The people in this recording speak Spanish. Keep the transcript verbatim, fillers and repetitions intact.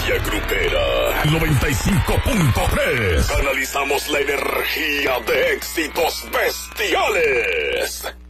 Energía Grupera noventa y cinco punto tres. Canalizamos la energía de éxitos bestiales.